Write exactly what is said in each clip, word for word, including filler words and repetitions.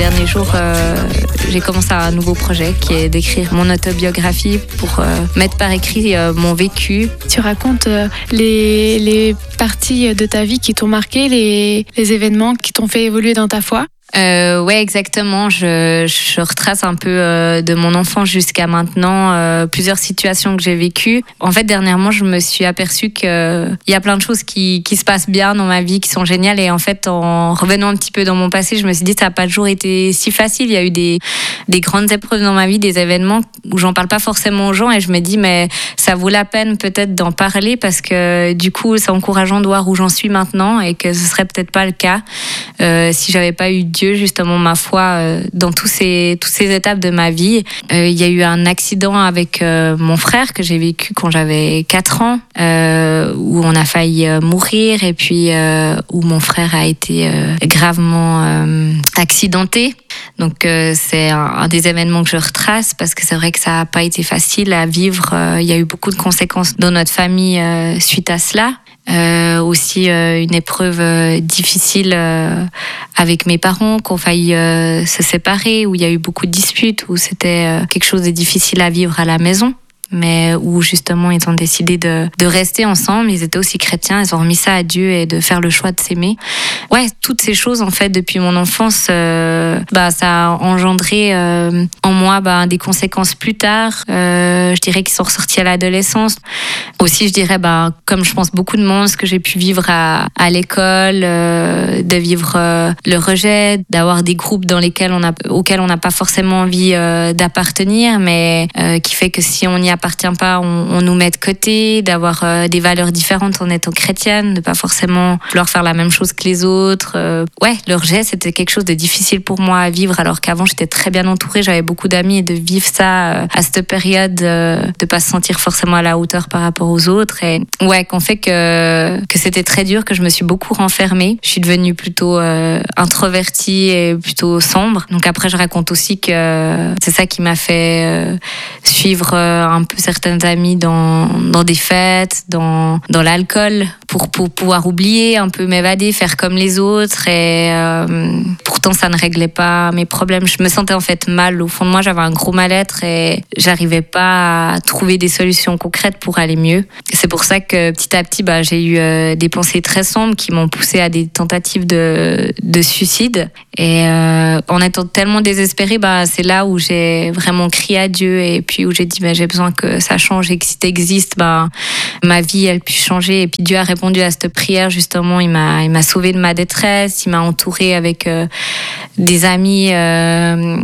derniers jours, euh, j'ai commencé un nouveau projet qui est d'écrire mon autobiographie pour euh, mettre par écrit euh, mon vécu. Tu racontes euh, les, les parties de ta vie qui t'ont marqué, les, les événements qui t'ont fait évoluer dans ta foi. Euh, ouais, exactement. Je, je retrace un peu euh, de mon enfance jusqu'à maintenant euh, plusieurs situations que j'ai vécues. En fait, dernièrement, je me suis aperçue que il y a plein de choses qui, qui se passent bien dans ma vie, qui sont géniales. Et en fait, en revenant un petit peu dans mon passé, je me suis dit ça n'a pas toujours été si facile. Il y a eu des, des grandes épreuves dans ma vie, des événements où j'en parle pas forcément aux gens. Et je me dis, mais ça vaut la peine peut-être d'en parler parce que du coup, c'est encourageant de voir où j'en suis maintenant et que ce serait peut-être pas le cas euh, si j'avais pas eu Dieu justement ma foi euh, dans tous ces toutes ces étapes de ma vie. Euh, il y a eu un accident avec euh, mon frère que j'ai vécu quand j'avais quatre ans euh, où on a failli euh, mourir et puis euh, où mon frère a été euh, gravement euh, accidenté. Donc euh, c'est un, un des événements que je retrace parce que c'est vrai que ça n'a pas été facile à vivre. Euh, il y a eu beaucoup de conséquences dans notre famille euh, suite à cela. Euh, aussi euh, une épreuve euh, difficile euh, avec mes parents qui ont failli euh, se séparer, où il y a eu beaucoup de disputes, où c'était euh, quelque chose de difficile à vivre à la maison, mais où justement ils ont décidé de, de rester ensemble. Ils étaient aussi chrétiens, ils ont remis ça à Dieu et de faire le choix de s'aimer. Ouais, toutes ces choses en fait depuis mon enfance, euh, bah ça a engendré euh, en moi bah, des conséquences plus tard. Euh, je dirais qu'ils sont ressortis à l'adolescence. Aussi, je dirais bah comme je pense beaucoup de monde, ce que j'ai pu vivre à, à l'école, euh, de vivre euh, le rejet, d'avoir des groupes dans lesquels on a, auxquels on n'a pas forcément envie euh, d'appartenir, mais euh, qui fait que si on n'y appartient pas, on, on nous met de côté, d'avoir euh, des valeurs différentes en étant chrétienne, de pas forcément vouloir faire la même chose que les autres. Euh, ouais, le rejet, c'était quelque chose de difficile pour moi à vivre, alors qu'avant j'étais très bien entourée, j'avais beaucoup d'amis, et de vivre ça euh, à cette période, euh, de pas se sentir forcément à la hauteur par rapport aux autres, et ouais, qu'on fait que que c'était très dur, que je me suis beaucoup renfermée. Je suis devenue plutôt euh, introvertie et plutôt sombre. Donc après, je raconte aussi que c'est ça qui m'a fait euh, suivre euh, un peu certaines amies dans dans des fêtes, dans dans l'alcool, pour pour pouvoir oublier, un peu m'évader, faire comme les autres. Et euh, pourtant, ça ne réglait pas mes problèmes. Je me sentais en fait mal. Au fond de moi, j'avais un gros mal-être et j'arrivais pas à trouver des solutions concrètes pour aller mieux. C'est pour ça que petit à petit, bah, j'ai eu euh, des pensées très sombres qui m'ont poussée à des tentatives de de suicide. Et euh, en étant tellement désespérée, bah, c'est là où j'ai vraiment crié à Dieu et puis où j'ai dit bah, j'ai besoin que ça change et que si t'existes, bah, ma vie elle puisse changer. Et puis Dieu a répondu à cette prière, justement. Il m'a il m'a sauvée de ma détresse, il m'a entourée avec euh, des amis euh,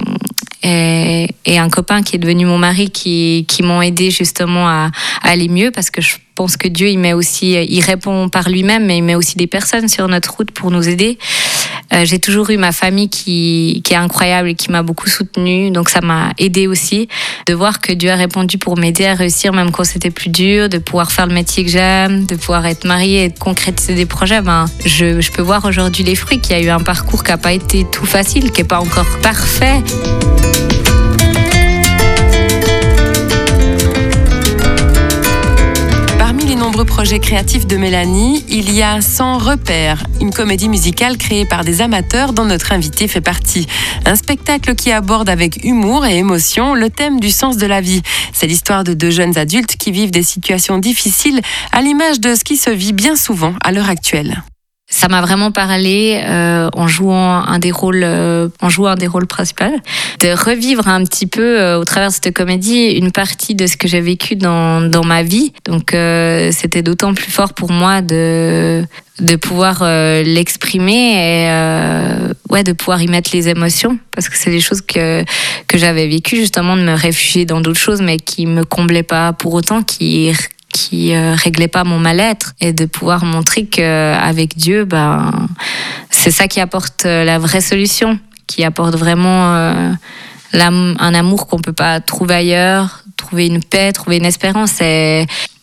et, et un copain qui est devenu mon mari qui qui m'ont aidé justement à, à aller mieux, parce que je Je pense que Dieu, il met aussi, il répond par lui-même, mais il met aussi des personnes sur notre route pour nous aider. Euh, j'ai toujours eu ma famille qui, qui est incroyable et qui m'a beaucoup soutenue, donc ça m'a aidée aussi de voir que Dieu a répondu pour m'aider à réussir même quand c'était plus dur, de pouvoir faire le métier que j'aime, de pouvoir être mariée et de concrétiser des projets. Ben, je, je peux voir aujourd'hui les fruits, qu'il y a eu un parcours qui n'a pas été tout facile, qui n'est pas encore parfait. Nombreux projets créatifs de Mélanie, il y a Sans repères, une comédie musicale créée par des amateurs dont notre invité fait partie. Un spectacle qui aborde avec humour et émotion le thème du sens de la vie. C'est l'histoire de deux jeunes adultes qui vivent des situations difficiles à l'image de ce qui se vit bien souvent à l'heure actuelle. Ça m'a vraiment parlé euh, en jouant un des rôles, euh, en jouant un des rôles principaux, de revivre un petit peu euh, au travers de cette comédie une partie de ce que j'ai vécu dans dans ma vie. Donc euh, c'était d'autant plus fort pour moi de de pouvoir euh, l'exprimer et euh, ouais de pouvoir y mettre les émotions, parce que c'est des choses que que j'avais vécues, justement, de me réfugier dans d'autres choses mais qui me comblaient pas pour autant, qui qui euh, réglait pas mon mal-être, et de pouvoir montrer que avec Dieu, ben c'est ça qui apporte la vraie solution, qui apporte vraiment euh, un amour qu'on peut pas trouver ailleurs, trouver une paix, trouver une espérance. Et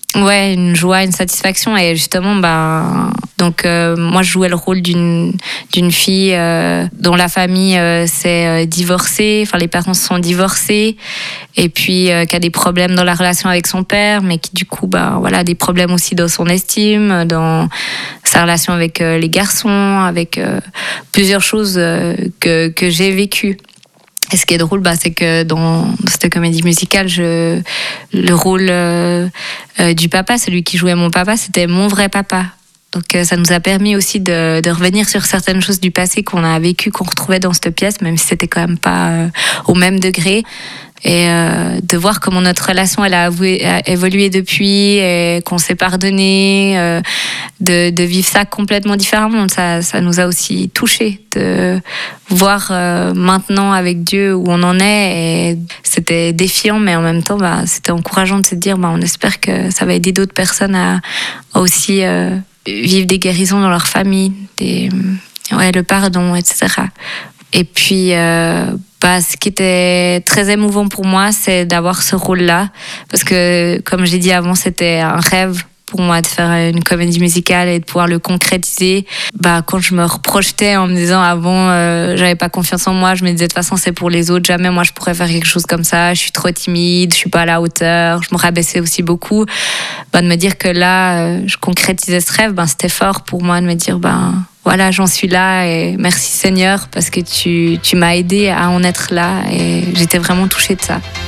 Ouais, une joie, une satisfaction. Et justement, bah, donc euh, moi je jouais le rôle d'une d'une fille euh, dont la famille euh, s'est euh, divorcée, enfin les parents se sont divorcés, et puis euh, qui a des problèmes dans la relation avec son père, mais qui du coup bah voilà, des problèmes aussi dans son estime, dans sa relation avec euh, les garçons, avec euh, plusieurs choses euh, que que j'ai vécues. Et ce qui est drôle, bah, c'est que dans cette comédie musicale, je, le rôle euh, euh, du papa, celui qui jouait mon papa, c'était mon vrai papa. Donc euh, ça nous a permis aussi de, de revenir sur certaines choses du passé qu'on a vécues, qu'on retrouvait dans cette pièce, même si c'était quand même pas euh, au même degré. Et euh, de voir comment notre relation elle a, avoué, a évolué depuis, et qu'on s'est pardonné, euh, de, de vivre ça complètement différemment, ça, ça nous a aussi touchés, de voir euh, maintenant avec Dieu où on en est. Et c'était défiant, mais en même temps bah, c'était encourageant de se dire bah, on espère que ça va aider d'autres personnes à, à aussi euh, vivre des guérisons dans leur famille, des, ouais, le pardon, et cetera. Et puis euh, bah, ce qui était très émouvant pour moi, c'est d'avoir ce rôle-là, parce que comme j'ai dit avant, c'était un rêve pour moi de faire une comédie musicale et de pouvoir le concrétiser. Bah, quand je me reprojetais en me disant avant euh, j'avais pas confiance en moi, je me disais de toute façon c'est pour les autres, jamais moi je pourrais faire quelque chose comme ça, je suis trop timide, je suis pas à la hauteur, je me rabaissais aussi beaucoup. Bah, de me dire que là euh, je concrétisais ce rêve, bah, c'était fort pour moi de me dire bah, voilà, j'en suis là et merci Seigneur parce que tu, tu m'as aidé à en être là, et j'étais vraiment touchée de ça.